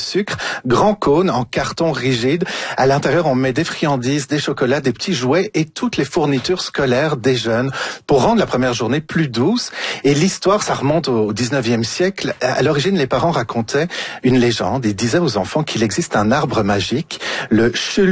sucre, grand cône en carton rigide. À l'intérieur, on met des friandises, des chocolats, des petits jouets et toutes les fournitures scolaires des jeunes pour rendre la première journée plus douce. Et l'histoire, ça remonte au 19e siècle. À l'origine, les parents racontaient une légende. Ils disaient aux enfants qu'il existe un arbre magique, le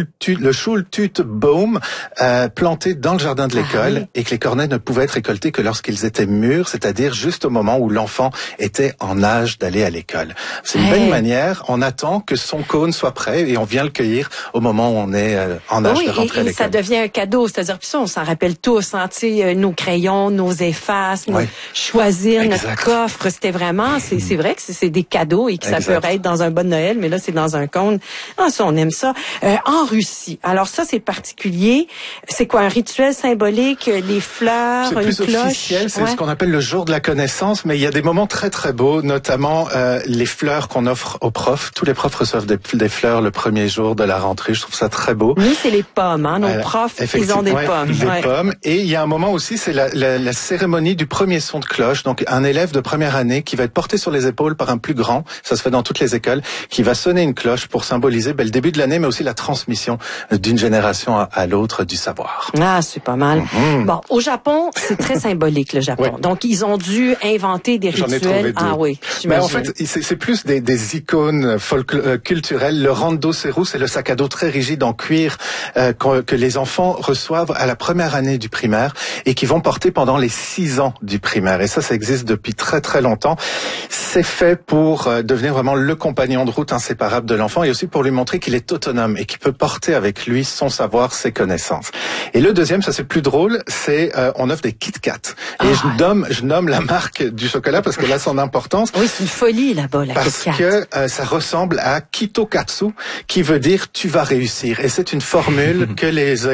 Schultütbaum, planté dans le jardin de l'école, et que les cornets ne pouvaient être récoltés que lorsqu'ils étaient mûrs, c'est-à-dire juste au moment où l'enfant était en âge d'aller à l'école. C'est une belle manière. On attend que son cône soit prêt et on vient le cueillir au moment où on est en âge de rentrer à l'école. Ça devient un cadeau, c'est-à-dire puis ça, on s'en rappelle tous, hein, nos crayons, nos effaces, choisir notre coffre, c'était vraiment, c'est vrai que c'est des cadeaux et que ça peut être dans un bon Noël, mais là c'est dans un cône. Ah, ça, on aime ça. En Russie, alors ça c'est particulier. C'est quoi, un rituel symbolique, les fleurs, une cloche? C'est plus officiel, c'est ce qu'on appelle le jour de la connaissance, mais il y a des moments très très beaux, notamment les fleurs qu'on offre aux profs. Tous les profs reçoivent des fleurs le premier jour de la rentrée. Je trouve ça très beau. Nous, c'est les pommes, hein, nos profs, ils ont des pommes. Des pommes. Et il y a un moment aussi, c'est la cérémonie du premier son de cloche. Donc, un élève de première année qui va être porté sur les épaules par un plus grand, ça se fait dans toutes les écoles, qui va sonner une cloche pour symboliser le début de l'année, mais aussi la transmission d'une génération à l'autre du savoir. Ah, c'est pas mal. Bon, au Japon, c'est très symbolique, le Japon. Oui. Donc, ils ont dû inventer des rituels. J'en ai trouvé deux. Ah oui, mais en fait, c'est plus des icônes culturelles. Le rando seru, c'est le sac à dos très rigide en cuir que les enfants reçoivent à la première année du primaire et qui vont porter pendant les 6 ans du primaire. Et ça existe depuis très très longtemps. C'est fait pour devenir vraiment le compagnon de route inséparable de l'enfant et aussi pour lui montrer qu'il est autonome et qu'il peut porter avec lui son savoir, ses connaissances. Et le deuxième, ça c'est plus drôle, c'est on offre des Kit Kat. Et je nomme la marque du chocolat parce qu'elle a son importance. Oui, c'est une folie là-bas, la Kit Kat. Parce que ça ressemble à Kitokatsu, qui veut dire tu vas réussir. Et c'est une formule que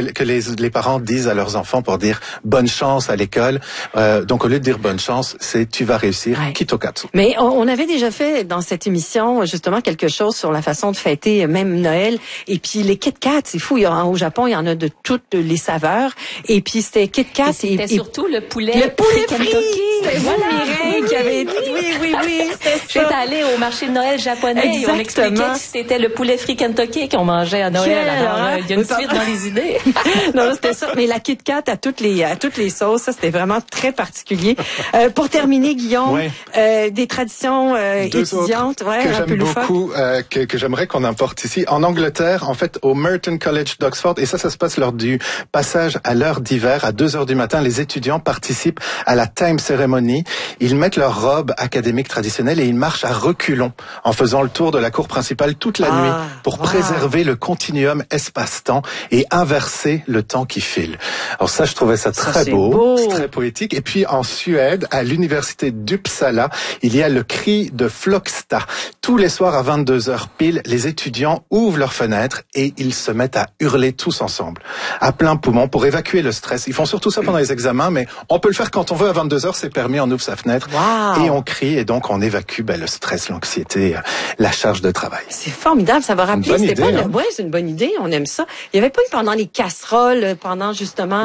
les parents disent à leurs enfants pour dire bonne chance à l'école. Donc au lieu de dire bonne chance, c'est tu vas réussir, Kitokatsu. Mais on avait déjà fait dans cette émission justement quelque chose sur la façon de fêter même Noël. Et puis les Kit Kat, c'est fou. Au Japon, il y en a de toutes les saveurs. Et puis c'était Kit Kat. C'était surtout le poulet frit. C'était vous, Mireille, qui avait dit oui. J'étais allée au marché de Noël japonais. Exactement. Et on m'expliquait que c'était le poulet frit Kentucky qu'on mangeait à Noël. Alors, il y a une suite dans les idées. Non, c'était ça. Mais la Kit Kat à toutes les sauces, ça, c'était vraiment très particulier. Pour terminer, Guillaume, des traditions étudiantes, que un peu j'aime beaucoup, que j'aimerais qu'on importe ici. En Angleterre, en fait, au Merton College d'Oxford, et ça se passe lors du passage à l'heure d'hiver, à 2h du matin, les étudiants participent à la time ceremony. Ils mettent leur robe académique traditionnelle et ils marchent à reculons en faisant le tour de la cour principale toute la nuit pour préserver le continuum espace-temps et inverser le temps qui file. Alors ça, je trouvais ça très beau, c'est très poétique. Et puis en Suède, à l'université d'Uppsala, il y a le cri de Flogsta. Tous les soirs à 22h pile, les étudiants ouvrent leurs fenêtres et ils se mettent à hurler tous ensemble, à plein poumon pour évacuer le stress. Ils font surtout ça pendant les examens, mais on peut le faire quand on veut. À 22h, c'est permis, on ouvre sa fenêtre et on crie et donc on évacue le stress, l'anxiété, la charge de travail. C'est formidable, ça va rappeler. C'est une bonne idée, on aime ça. Il y avait pas eu pendant les casseroles, pendant justement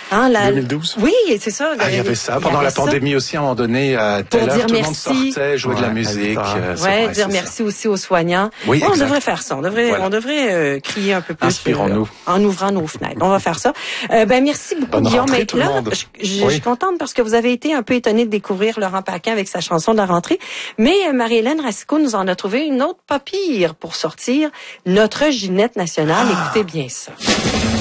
2012. Oui, c'est ça. Il y avait ça pendant la pandémie aussi, à un moment donné, à telle heure, tout le monde sortait, jouer de la musique. Dire merci aussi aux soignants. Oui, on devrait faire ça. On devrait crier un peu plus. Inspirons-nous. En ouvrant nos fenêtres. On va faire ça. Merci beaucoup, Guillaume. Je suis contente parce que vous avez été un peu étonné de découvrir Laurent Paquin avec sa chanson de la rentrée. Mais Marie-Hélène Racicot nous en a trouvé une autre pas pire pour sortir notre Ginette nationale. Écoutez bien ça.